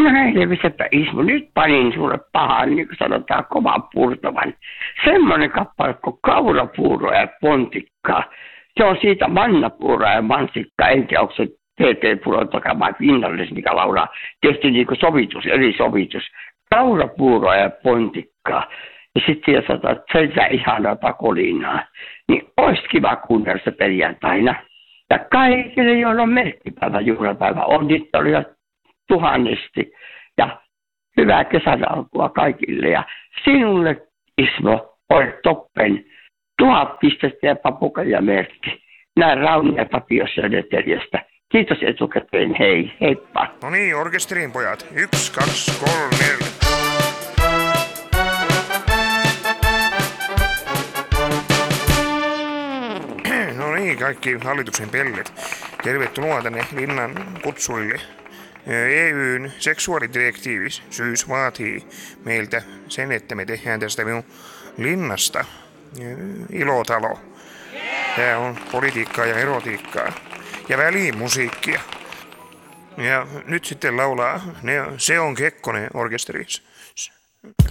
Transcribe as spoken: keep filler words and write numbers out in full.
No helvisepä Ismo, nyt panin sulle pahan, niin kuin sanotaan, kovan purtavan. Semmoinen kappale kuin kaurapuuroa ja pontikkaa. Se on siitä mannapuuroa ja mansikkaa, en tiedä, onko se T T-puuron takaa vai Finnallis, mikä lauraa. Tietysti niin kuin sovitus, eri sovitus. Kaurapuuroa ja pontikkaa. Ja sitten siellä sanotaan, että se ihanaa pakoliinaa. Niin olisi kiva kuunnella se perjantaina. Ja kaikille, joilla on merkkipäivä, juhlapäivä, onnitteluja tuhannesti. Ja hyvää kesän alkua kaikille. Ja sinulle, Ismo, oli toppen. Tuhat pistettä ja papukaja merkki. Näin Rauni ja Papios Söderteljestä. Kiitos etukäteen, hei, heippa. No niin, orkesterin pojat. Yksi, kaksi, kolme, neljä. No niin, kaikki hallituksen pellet. Tervetuloa tänne linnan kutsuille. E U:n seksuaalidirektiivis syys vaatii meiltä sen, että me tehdään tästä minun linnasta ilotalo. Tää on politiikkaa ja erotiikkaa ja välimusiikkia. Ja nyt sitten laulaa ne, Se on Kekkonen orkesterissa.